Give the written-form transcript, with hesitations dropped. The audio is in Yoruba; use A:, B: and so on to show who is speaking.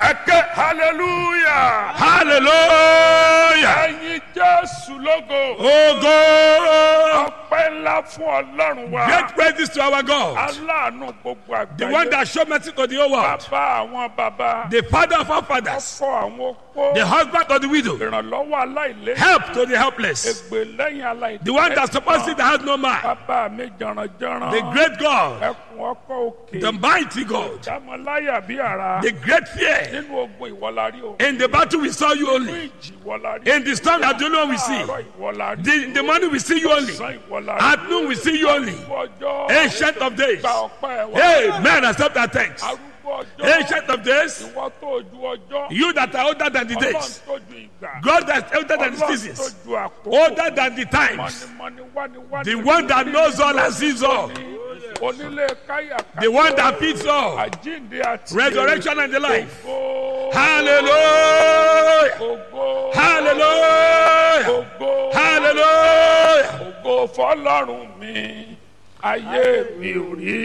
A: Eke hallelujah.
B: Hallelujah.
A: Ẹyin Jésù lógo.
B: Ogo.
A: Ọpẹ́ ńlá fún Ọlọ́run wa.
B: Great praises to our God.
A: Aláàánú gbogbo àgbáyé.
B: The one that showed mercy to the whole world.
A: Bàbá àwọn bàbá.
B: The father of our fathers.
A: Ọkọ àwọn opó.
B: The husband of the widow.
A: Ìrànlọ́wọ́ aláìlé.
B: Help to the helpless.
A: Ègbè lẹ́yìn aláìlé.
B: The one that supports it that has no man.
A: Bàbá mi jọ̀rànjọ̀ràn.
B: The great God.
A: Ẹkùn ọkọ òkè.
B: The mighty God.
A: Ìdámọ̀láyà bí ara.
B: The great fear.
A: Nínú ogun ìwọlárí o.
B: In the battle we saw you
A: Nínú
B: only.
A: ìjì ìwọlárí.
B: In the storm that you know we see.
A: Àárọ̀ ìwọlárí.
B: In the morning we see you only.
A: Ọ̀sán ìwọlárí.
B: At noon we see you only.
A: Ọjọ́.
B: Ancient of days.
A: Gba ọpẹ́ wa.
B: Amen. Accept our thanks.
A: Arúgbó ọjọ́.
B: Ancient of days.
A: Ìwọ tó ju ọjọ́.
B: You that are older than the
A: Ọlọ́run
B: days.
A: tó ju ìgbà.
B: God that is older than the
A: Ọlọ́run tó
B: seasons.
A: ju àkókò.
B: Older than the times.
A: Mọ̀nìmọ̀nì wániwáni.
B: The one that knows all and sees all.
A: Onílé káyà ká.
B: The one that feeds all.
A: Àjíǹde àti
B: Resurrection and the life.
A: Ògo.
B: Hallelujah.
A: Ògo.
B: Hallelujah.
A: Ògo.
B: Hallelujah.
A: Ògo fọ́lọ́run mi. Ayé mi ò rí